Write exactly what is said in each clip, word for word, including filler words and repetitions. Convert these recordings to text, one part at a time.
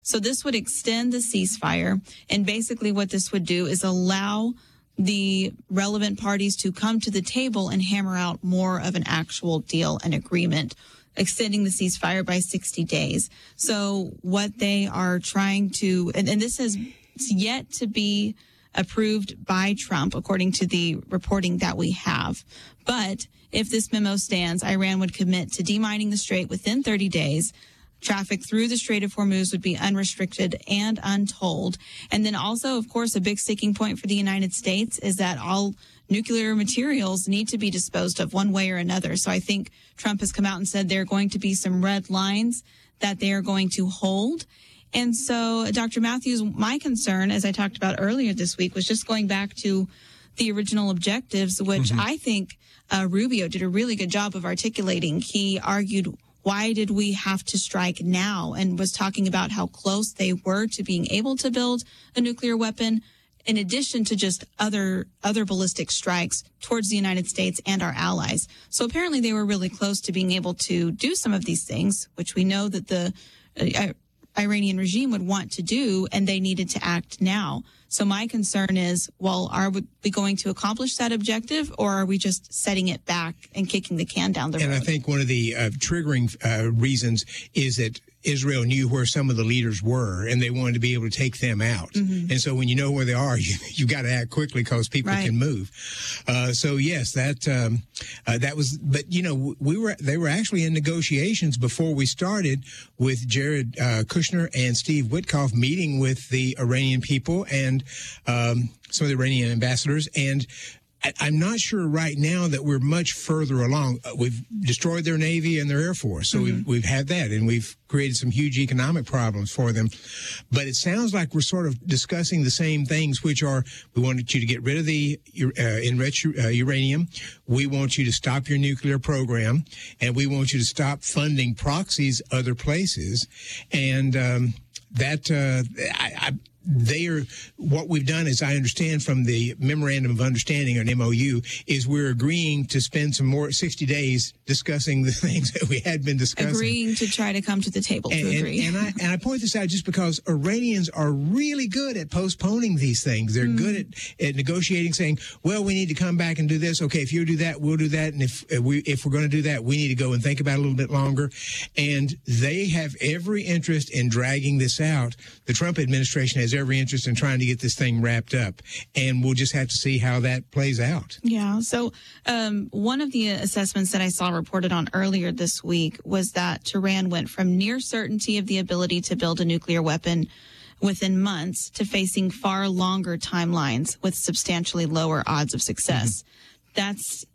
So this would extend the ceasefire. And basically what this would do is allow the relevant parties to come to the table and hammer out more of an actual deal and agreement, extending the ceasefire by sixty days. So what they are trying to, and, and this is yet to be approved by Trump, according to the reporting that we have. But if this memo stands, Iran would commit to demining the strait within thirty days. Traffic through the Strait of Hormuz would be unrestricted and untold. And then also, of course, a big sticking point for the United States is that all nuclear materials need to be disposed of one way or another. So I think Trump has come out and said there are going to be some red lines that they are going to hold. And so, Doctor Matthews, my concern, as I talked about earlier this week, was just going back to the original objectives, which mm-hmm. I think uh, Rubio did a really good job of articulating. He argued, why did we have to strike now? And was talking about how close they were to being able to build a nuclear weapon, in addition to just other other ballistic strikes towards the United States and our allies. So apparently they were really close to being able to do some of these things, which we know that the uh, Iranian regime would want to do, and they needed to act now. So my concern is, well, are we going to accomplish that objective, or are we just setting it back and kicking the can down the road? And I think one of the uh, triggering uh, reasons is that Israel knew where some of the leaders were, and they wanted to be able to take them out. Mm-hmm. And so when you know where they are, you you got to act quickly because people right. can move. Uh, so yes, that um, uh, that was. But you know, we were they were actually in negotiations before we started with Jared uh, Kushner and Steve Witkoff meeting with the Iranian people and um, some of the Iranian ambassadors. And I'm not sure right now that we're much further along. We've destroyed their Navy and their Air Force, so mm-hmm. we've, we've had that, and we've created some huge economic problems for them. But it sounds like we're sort of discussing the same things, which are, we want you to get rid of the uh, enriched uh, uranium, we want you to stop your nuclear program, and we want you to stop funding proxies other places. And um, that, uh, I, I They are, what we've done, as I understand from the Memorandum of Understanding, or an M O U, is we're agreeing to spend some more sixty days discussing the things that we had been discussing. Agreeing to try to come to the table and, to agree. And, and, I, and I point this out just because Iranians are really good at postponing these things. They're mm. good at, at negotiating, saying, well, we need to come back and do this. Okay, if you do that, we'll do that. And if uh, we if we're going to do that, we need to go and think about it a little bit longer. And they have every interest in dragging this out. The Trump administration has every interest in trying to get this thing wrapped up, and we'll just have to see how that plays out. Yeah. So um, one of the assessments that I saw reported on earlier this week was that Tehran went from near certainty of the ability to build a nuclear weapon within months to facing far longer timelines with substantially lower odds of success. Mm-hmm. That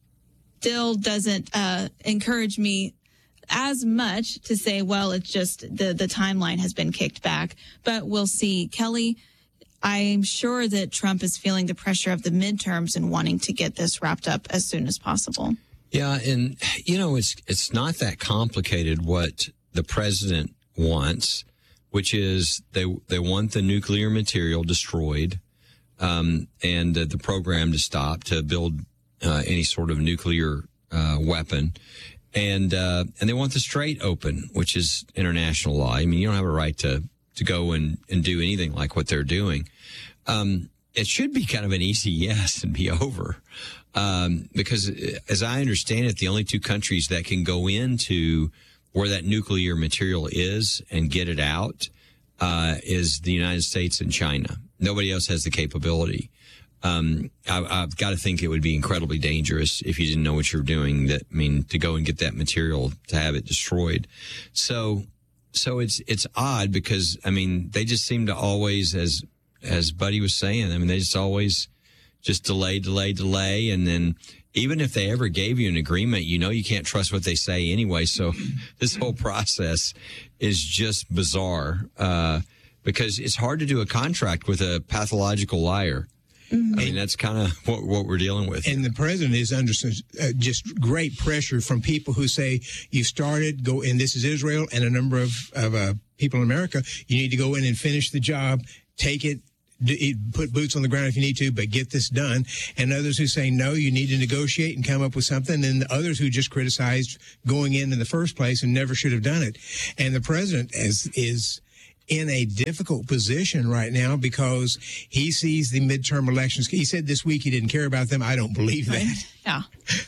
still doesn't uh, encourage me as much to say, well, it's just the, the timeline has been kicked back. But we'll see. Kelly, I'm sure that Trump is feeling the pressure of the midterms and wanting to get this wrapped up as soon as possible. Yeah, and, you know, it's it's not that complicated what the president wants, which is they they want the nuclear material destroyed um, and uh, the program to stop to build uh, any sort of nuclear uh, weapon. And uh, and they want the strait open, which is international law. I mean, you don't have a right to, to go and, and do anything like what they're doing. Um, it should be kind of an easy yes and be over. Um, because as I understand it, the only two countries that can go into where that nuclear material is and get it out uh, is the United States and China. Nobody else has the capability. Um, I, I've got to think it would be incredibly dangerous if you didn't know what you're doing. That I mean, to go and get that material to have it destroyed. So, so it's it's odd because I mean, they just seem to always, as as Buddy was saying, I mean, they just always just delay, delay, delay, and then even if they ever gave you an agreement, you know, you can't trust what they say anyway. So, this whole process is just bizarre uh, because it's hard to do a contract with a pathological liar. Mm-hmm. I mean, that's kind of what, what we're dealing with. And the president is under some, uh, just great pressure from people who say, you started, go, and this is Israel and a number of, of uh, people in America, you need to go in and finish the job, take it, d- put boots on the ground if you need to, but get this done. And others who say, no, you need to negotiate and come up with something. And others who just criticized going in in the first place and never should have done it. And the president is, is in a difficult position right now because he sees the midterm elections. He said this week he didn't care about them. I don't believe that. Right. Yeah.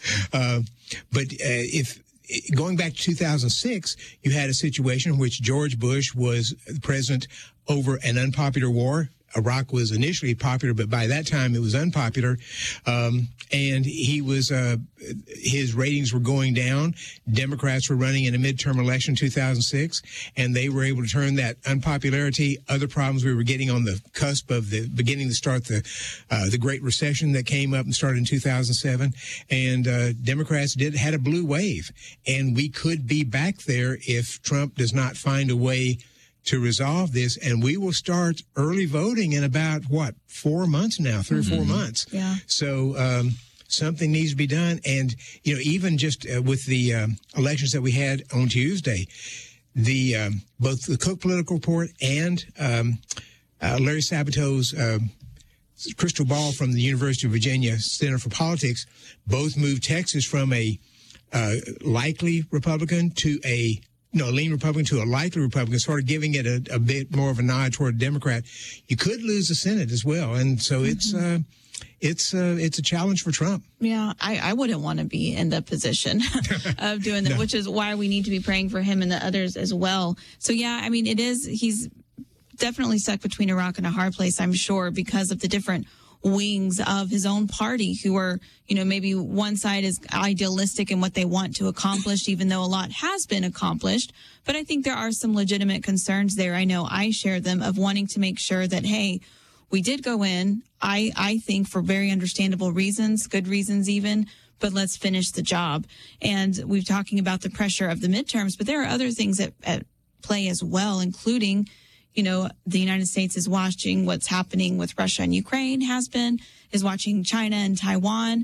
Uh, but uh, if going back to two thousand six, you had a situation in which George Bush was the president over an unpopular war. Iraq was initially popular, but by that time it was unpopular. Um, and he was, uh, his ratings were going down. Democrats were running in a midterm election in two thousand six, and they were able to turn that unpopularity, other problems we were getting on the cusp of the beginning to start the, uh, the Great Recession that came up and started in two thousand seven. And, uh, Democrats did, had a blue wave, and we could be back there if Trump does not find a way to resolve this, and we will start early voting in about, what, four months now, three mm-hmm. or four months. Yeah. So um, something needs to be done. And, you know, even just uh, with the um, elections that we had on Tuesday, the um, both the Cook Political Report and um, uh, Larry Sabato's uh, crystal ball from the University of Virginia Center for Politics both moved Texas from a uh, likely Republican to a No, a lean Republican to a likely Republican, sort of giving it a, a bit more of a nod toward a Democrat. You could lose the Senate as well, and so mm-hmm. it's uh, it's uh, it's a challenge for Trump. Yeah, I, I wouldn't want to be in the position of doing that, no. which is why we need to be praying for him and the others as well. So yeah, I mean, it is he's definitely stuck between a rock and a hard place, I'm sure, because of the different wings of his own party who are, you know, maybe one side is idealistic in what they want to accomplish, even though a lot has been accomplished. But I think there are some legitimate concerns there. I know I share them of wanting to make sure that, hey, we did go in, I, I think for very understandable reasons, good reasons even, but let's finish the job. And we're talking about the pressure of the midterms, but there are other things at, at play as well, including, you know, the United States is watching what's happening with Russia and Ukraine, has been, is watching China and Taiwan.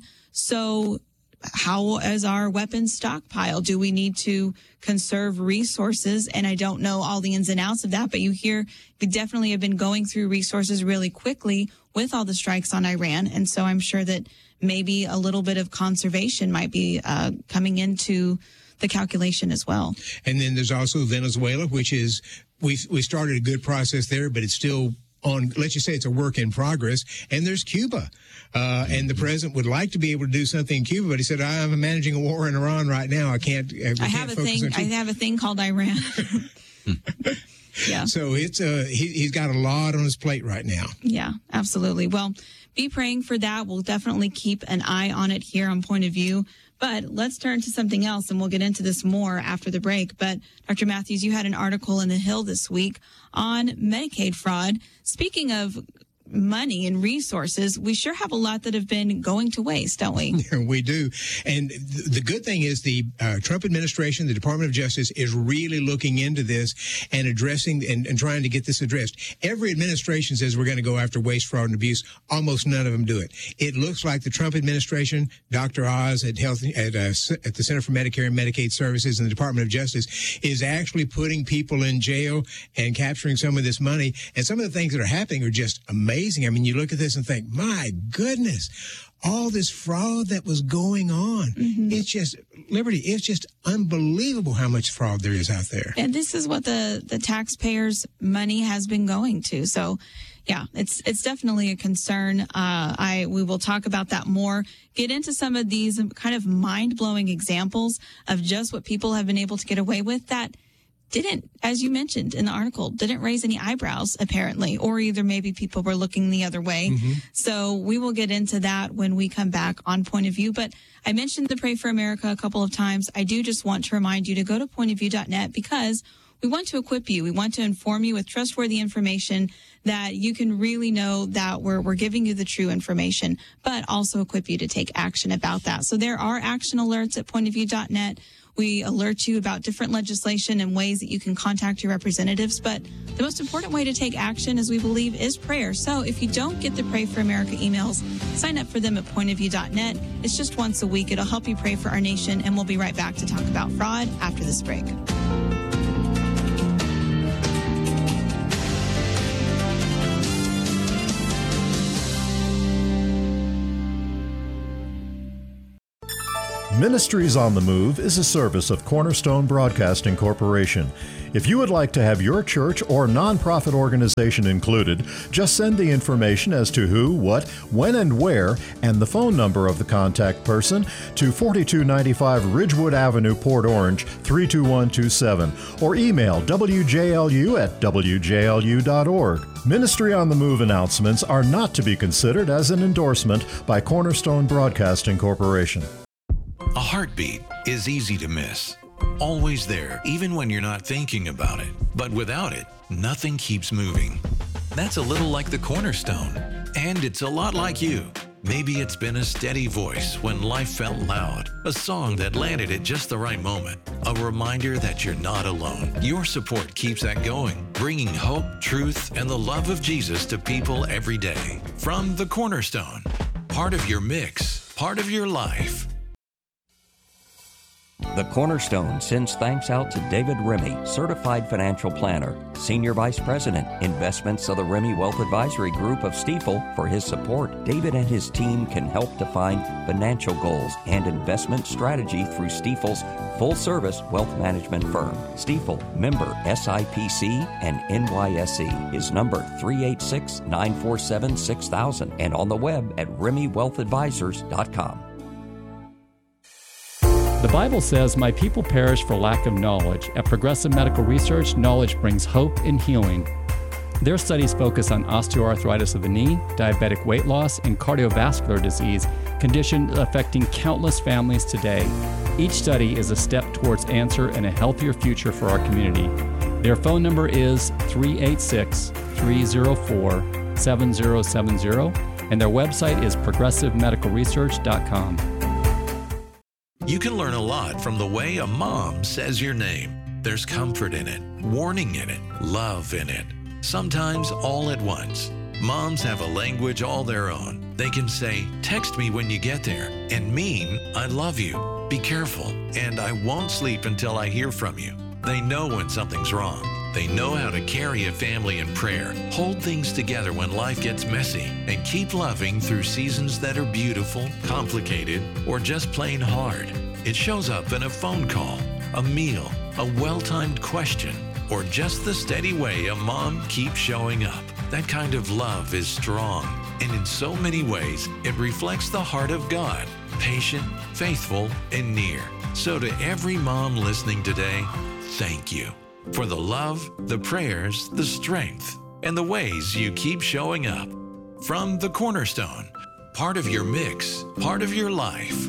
So how is our weapons stockpile? Do we need to conserve resources? And I don't know all the ins and outs of that, but you hear we definitely have been going through resources really quickly with all the strikes on Iran. And so I'm sure that maybe a little bit of conservation might be uh, coming into the calculation as well. And then there's also Venezuela, which is, we we started a good process there, but it's still on, let's just say it's a work in progress. And there's Cuba. Uh, and the president would like to be able to do something in Cuba, but he said, I'm managing a war in Iran right now. I can't, I, I can't have a focus thing, on Cuba. I have a thing called Iran. Yeah. So it's uh, he, he's got a lot on his plate right now. Yeah, absolutely. Well, be praying for that. We'll definitely keep an eye on it here on Point of View. But let's turn to something else, and we'll get into this more after the break. But Doctor Matthews, you had an article in The Hill this week on Medicaid fraud. Speaking of money and resources, we sure have a lot that have been going to waste, don't we? We do. And th- the good thing is the uh, Trump administration, the Department of Justice, is really looking into this and addressing and, and trying to get this addressed. Every administration says we're going to go after waste, fraud, and abuse. Almost none of them do it. It looks like the Trump administration, Doctor Oz at Health at, uh, at the Center for Medicare and Medicaid Services and the Department of Justice, is actually putting people in jail and capturing some of this money. And some of the things that are happening are just amazing. I mean, you look at this and think, my goodness, all this fraud that was going on. Mm-hmm. It's just, Liberty, it's just unbelievable how much fraud there is out there. And this is what the, the taxpayers' money has been going to. So, yeah, it's it's definitely a concern. Uh, I we will talk about that more, get into some of these kind of mind-blowing examples of just what people have been able to get away with that didn't, as you mentioned in the article, didn't raise any eyebrows, apparently, or either maybe people were looking the other way. Mm-hmm. So we will get into that when we come back on Point of View. But I mentioned the Pray for America a couple of times. I do just want to remind you to go to point of view dot net because we want to equip you. We want to inform you with trustworthy information that you can really know that we're, we're giving you the true information, but also equip you to take action about that. So there are action alerts at point of view dot net. We alert you about different legislation and ways that you can contact your representatives. But the most important way to take action, as we believe, is prayer. So if you don't get the Pray for America emails, sign up for them at point of view dot net. It's just once a week. It'll help you pray for our nation. And we'll be right back to talk about fraud after this break. Ministries on the Move is a service of Cornerstone Broadcasting Corporation. If you would like to have your church or nonprofit organization included, just send the information as to who, what, when, and where, and the phone number of the contact person to forty-two ninety-five Ridgewood Avenue, Port Orange, three two one two seven, or email W J L U at W J L U dot org. Ministry on the Move announcements are not to be considered as an endorsement by Cornerstone Broadcasting Corporation. A heartbeat is easy to miss. Always there, even when you're not thinking about it. But without it, nothing keeps moving. That's a little like the Cornerstone. And it's a lot like you. Maybe it's been a steady voice when life felt loud, a song that landed at just the right moment, a reminder that you're not alone. Your support keeps that going, bringing hope, truth, and the love of Jesus to people every day. From the Cornerstone, part of your mix, part of your life. The Cornerstone sends thanks out to David Remy, Certified Financial Planner, Senior Vice President, Investments of the Remy Wealth Advisory Group of Stifel, for his support. David and his team can help define financial goals and investment strategy through Stifel's full-service wealth management firm. Stifel, member S I P C and N Y S E, is number three eight six, nine four seven, six thousand and on the web at remy wealth advisors dot com. The Bible says, "My people perish for lack of knowledge." At Progressive Medical Research, knowledge brings hope and healing. Their studies focus on osteoarthritis of the knee, diabetic weight loss, and cardiovascular disease, conditions affecting countless families today. Each study is a step towards answer and a healthier future for our community. Their phone number is three eight six, three zero four, seven zero seven zero, and their website is progressive medical research dot com. You can learn a lot from the way a mom says your name. There's comfort in it, warning in it, love in it. Sometimes all at once. Moms have a language all their own. They can say, "Text me when you get there," and mean, "I love you, be careful, and I won't sleep until I hear from you." They know when something's wrong. They know how to carry a family in prayer, hold things together when life gets messy, and keep loving through seasons that are beautiful, complicated, or just plain hard. It shows up in a phone call, a meal, a well-timed question, or just the steady way a mom keeps showing up. That kind of love is strong, and in so many ways, it reflects the heart of God, patient, faithful, and near. So to every mom listening today, thank you for the love, the prayers, the strength, and the ways you keep showing up. From the Cornerstone, part of your mix, part of your life.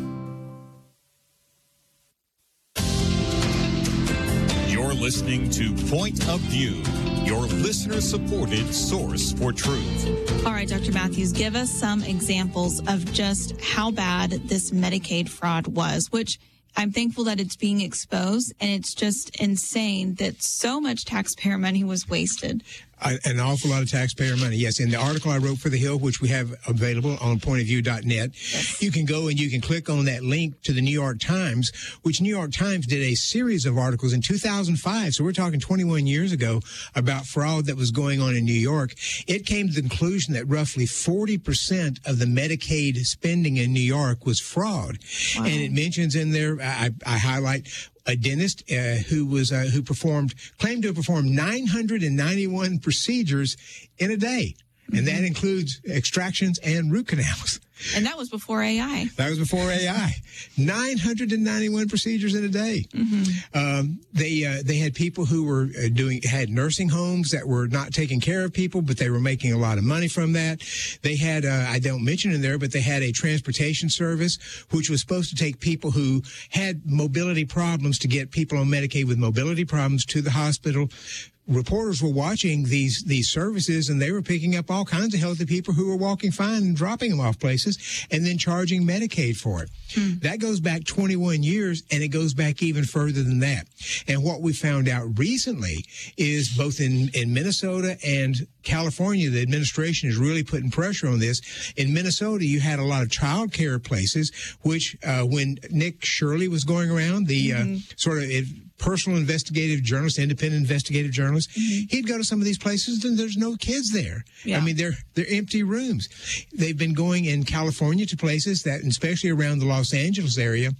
You're listening to Point of View, your listener-supported source for truth. All right, Doctor Matthews, give us some examples of just how bad this Medicaid fraud was, which I'm thankful that it's being exposed, and it's just insane that so much taxpayer money was wasted. Uh, an awful lot of taxpayer money. Yes, in the article I wrote for The Hill, which we have available on point of view dot net, yes, you can go and you can click on that link to the New York Times, which New York Times did a series of articles in two thousand five. So we're talking twenty-one years ago about fraud that was going on in New York. It came to the conclusion that roughly forty percent of the Medicaid spending in New York was fraud. Wow. And it mentions in there, I, I highlight a dentist uh, who was uh, who performed claimed to have performed nine hundred ninety-one procedures in a day, mm-hmm. and that includes extractions and root canals. And that was before A I. That was before A I. nine hundred ninety-one procedures in a day. Mm-hmm. Um, they uh, they had people who were uh, doing had nursing homes that were not taking care of people, but they were making a lot of money from that. They had uh, I don't mention in there, but they had a transportation service which was supposed to take people who had mobility problems to get people on Medicaid with mobility problems to the hospital. Reporters were watching these these services, and they were picking up all kinds of healthy people who were walking fine and dropping them off places and then charging Medicaid for it. Hmm. That goes back twenty-one years, and it goes back even further than that. And what we found out recently is both in, in Minnesota and California, the administration is really putting pressure on this. In Minnesota, you had a lot of child care places, which uh, when Nick Shirley was going around, the mm-hmm. uh, sort of it, personal investigative journalist, independent investigative journalist, mm-hmm. he'd go to some of these places and there's no kids there. Yeah. I mean, they're they're empty rooms. They've been going in California to places that, especially around the Los Angeles area,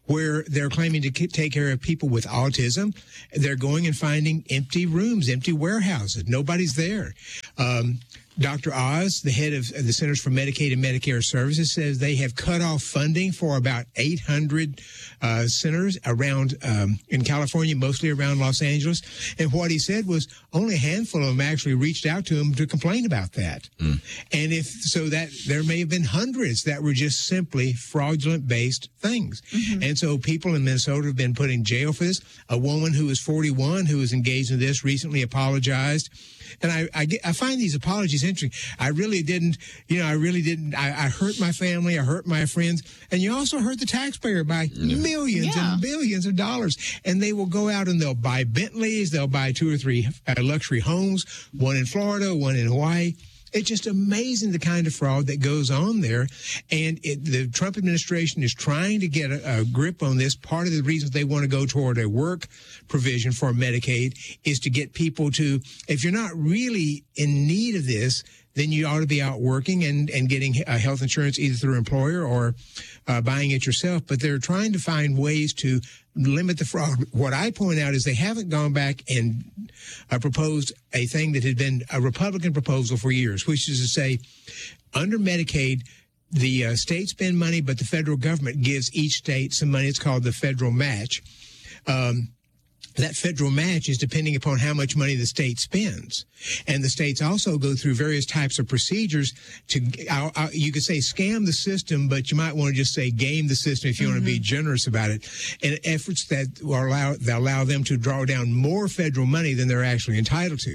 where they're claiming to take care of people with autism. They're going and finding empty rooms, empty warehouses. Nobody's there. Um, Doctor Oz, the head of the Centers for Medicaid and Medicare Services, says they have cut off funding for about eight hundred uh, centers around um, in California, mostly around Los Angeles. And what he said was only a handful of them actually reached out to him to complain about that. Mm. And if so, that there may have been hundreds that were just simply fraudulent-based things. Mm-hmm. And so people in Minnesota have been put in jail for this. A woman who was forty-one who was engaged in this recently apologized. And I, I, get, I find these apologies interesting. I really didn't, you know, I really didn't. I, I hurt my family. I hurt my friends. And you also hurt the taxpayer by yeah. millions yeah. and billions of dollars. And they will go out and they'll buy Bentleys. They'll buy two or three uh, luxury homes, one in Florida, one in Hawaii. It's just amazing the kind of fraud that goes on there. And it, the Trump administration is trying to get a, a grip on this. Part of the reasons they want to go toward a work provision for Medicaid is to get people to, if you're not really in need of this, then you ought to be out working and, and getting uh, health insurance either through employer or uh, buying it yourself. But they're trying to find ways to limit the fraud. What I point out is they haven't gone back and uh, proposed a thing that had been a Republican proposal for years, which is to say, under Medicaid, the uh, states spend money, but the federal government gives each state some money. It's called the federal match. Um, That federal match is depending upon how much money the state spends. And the states also go through various types of procedures to, uh, uh, you could say scam the system, but you might want to just say game the system if you mm-hmm. want to be generous about it. And efforts that will allow, that allow them to draw down more federal money than they're actually entitled to.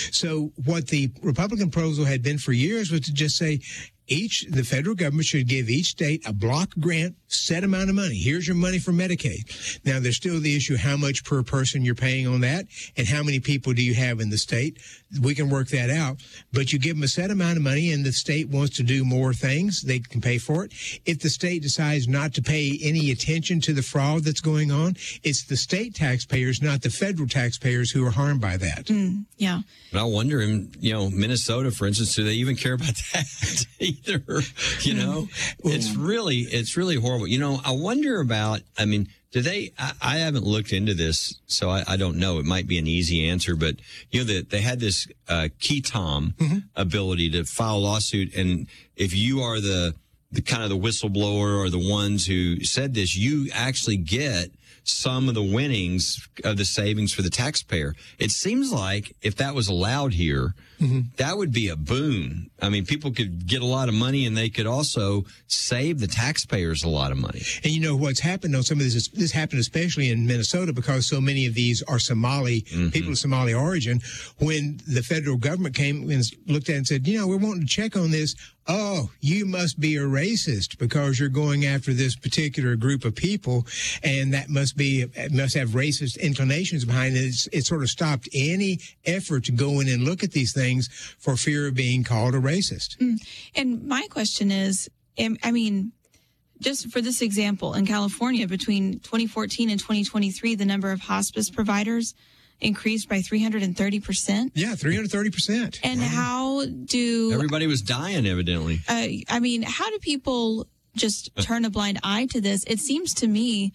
So what the Republican proposal had been for years was to just say, Each, the federal government should give each state a block grant, set amount of money. Here's your money for Medicaid. Now, there's still the issue how much per person you're paying on that and how many people do you have in the state. We can work that out. But you give them a set amount of money and the state wants to do more things, they can pay for it. If the state decides not to pay any attention to the fraud that's going on, it's the state taxpayers, not the federal taxpayers, who are harmed by that. Mm, yeah. But I wonder, in, you know, Minnesota, for instance, do they even care about that either? You know, it's really, it's really horrible. You know, I wonder about, I mean, do they, I, I haven't looked into this, so I, I don't know. It might be an easy answer, but, you know, the, they had this uh, key tom mm-hmm. ability to file a lawsuit. And if you are the, the kind of the whistleblower or the ones who said this, you actually get some of the winnings of the savings for the taxpayer. It seems like if that was allowed here, mm-hmm. that would be a boon. I mean, people could get a lot of money and they could also save the taxpayers a lot of money. And you know what's happened on some of this is this happened especially in Minnesota because so many of these are Somali, mm-hmm. people of Somali origin. When the federal government came and looked at it and said, you know, we're wanting to check on this. Oh, you must be a racist because you're going after this particular group of people, and that must be must have racist inclinations behind it. It's, it sort of stopped any effort to go in and look at these things for fear of being called a racist. Mm. And my question is, I mean, just for this example, in California, between twenty fourteen and twenty twenty-three, the number of hospice providers increased by three hundred thirty percent. Yeah, three hundred thirty percent. And wow. how do... Everybody was dying, evidently. Uh, I mean, how do people just turn a blind eye to this? It seems to me,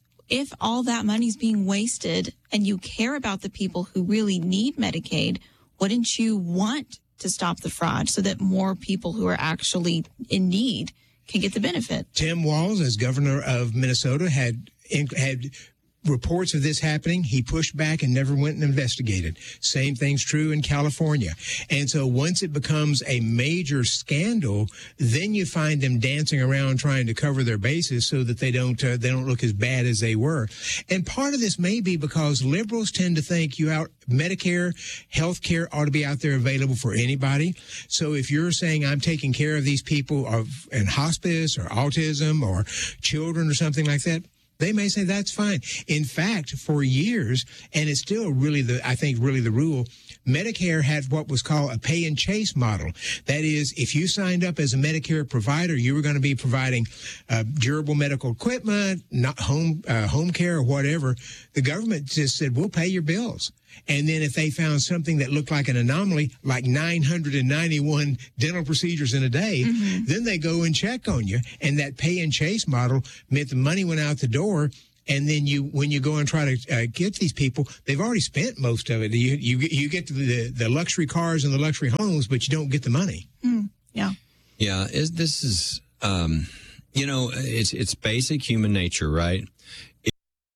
if all that money's being wasted and you care about the people who really need Medicaid, wouldn't you want to stop the fraud so that more people who are actually in need can get the benefit? Tim Walz, as governor of Minnesota, had had... reports of this happening. He pushed back and never went and investigated. Same thing's true in California. And so once it becomes a major scandal, then you find them dancing around trying to cover their bases so that they don't uh, they don't look as bad as they were. And part of this may be because liberals tend to think you out Medicare, health care ought to be out there available for anybody. So if you're saying I'm taking care of these people of in hospice or autism or children or something like that, they may say that's fine. In fact, for years, and it's still really the, I think, really the rule, Medicare had what was called a pay and chase model. That is, if you signed up as a Medicare provider, you were going to be providing uh, durable medical equipment, not home uh, home care or whatever. The government just said, we'll pay your bills. And then if they found something that looked like an anomaly, like nine hundred ninety-one dental procedures in a day, mm-hmm. then they go and check on you. And that pay and chase model meant the money went out the door. And then you, when you go and try to uh, get these people, they've already spent most of it. You you, you get the, the luxury cars and the luxury homes, but you don't get the money. Mm, yeah. Yeah. Is, this is, um, you know, it's it's basic human nature, right? It,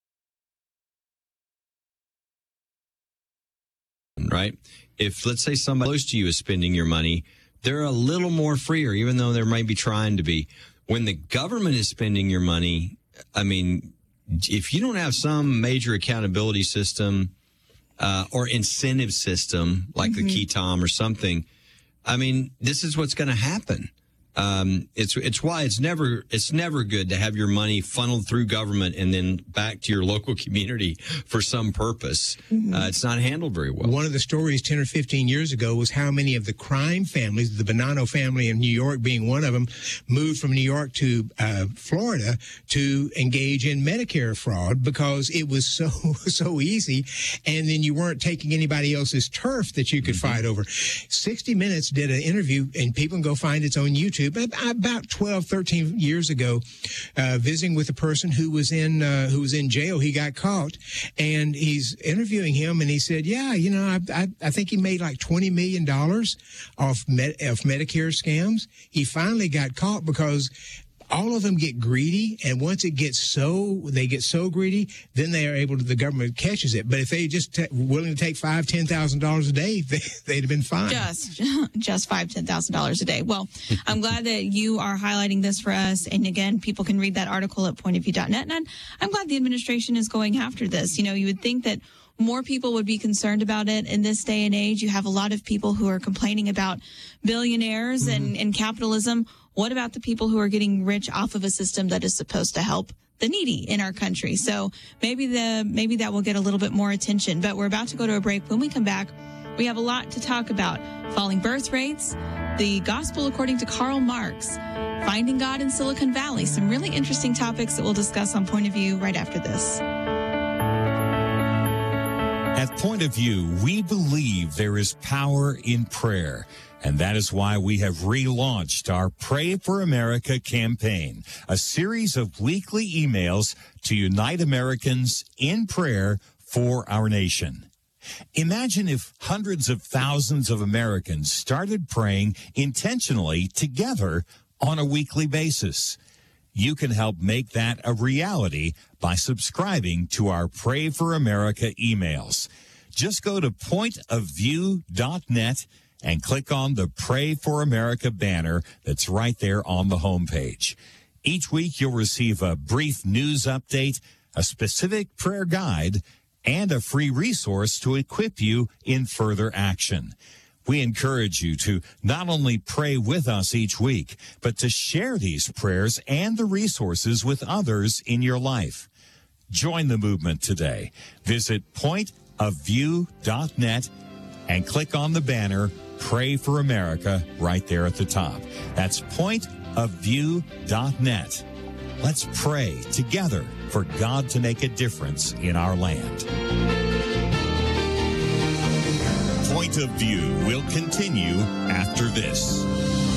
right? If, let's say, somebody close to you is spending your money, they're a little more freer, even though they might be trying to be. When the government is spending your money, I mean, if you don't have some major accountability system uh, or incentive system like mm-hmm. the Ketom or something, I mean, this is what's going to happen. Um, it's it's why it's never it's never good to have your money funneled through government and then back to your local community for some purpose. Mm-hmm. Uh, it's not handled very well. One of the stories ten or fifteen years ago was how many of the crime families, the Bonanno family in New York being one of them, moved from New York to uh, Florida to engage in Medicare fraud because it was so so easy, and then you weren't taking anybody else's turf that you could mm-hmm. fight over. sixty minutes did an interview, and people can go find it on YouTube. About twelve, thirteen years ago, uh, visiting with a person who was in uh, who was in jail. He got caught, and he's interviewing him, and he said, "Yeah, you know, I I, I think he made like twenty million dollars off med- off Medicare scams." He finally got caught because all of them get greedy, and once it gets so, they get so greedy, then they are able to, the government catches it. But if they just t- willing to take five, ten thousand dollars a day, they, they'd have been fine. Just, just five, ten thousand dollars a day. Well, I'm glad that you are highlighting this for us. And again, people can read that article at point of view dot net. And I'm glad the administration is going after this. You know, you would think that more people would be concerned about it in this day and age. You have a lot of people who are complaining about billionaires mm-hmm. and, and capitalism. What about the people who are getting rich off of a system that is supposed to help the needy in our country? So maybe the maybe that will get a little bit more attention. But we're about to go to a break. When we come back, we have a lot to talk about. Falling birth rates, the gospel according to Karl Marx, finding God in Silicon Valley. Some really interesting topics that we'll discuss on Point of View right after this. At Point of View, we believe there is power in prayer. And that is why we have relaunched our Pray for America campaign, a series of weekly emails to unite Americans in prayer for our nation. Imagine if hundreds of thousands of Americans started praying intentionally together on a weekly basis. You can help make that a reality by subscribing to our Pray for America emails. Just go to point of view dot net and click on the Pray for America banner that's right there on the homepage. Each week, you'll receive a brief news update, a specific prayer guide, and a free resource to equip you in further action. We encourage you to not only pray with us each week, but to share these prayers and the resources with others in your life. Join the movement today. Visit point of view dot net and click on the banner Pray for America right there at the top. That's point of view dot net. Let's pray together for God to make a difference in our land. Point of View will continue after this.